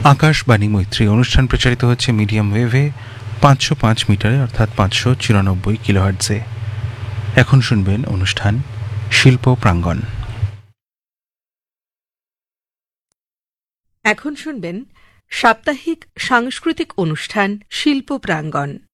আকাশবাণী মৈত্রী অনুষ্ঠান প্রচারিত হচ্ছে মিডিয়াম ওয়েভে 505 মিটারে অর্থাৎ 594 কিলোহার্টজে। এখন শুনবেন অনুষ্ঠান শিল্প প্রাঙ্গণ। এখন শুনবেন সাপ্তাহিক সাংস্কৃতিক অনুষ্ঠান শিল্প প্রাঙ্গণ।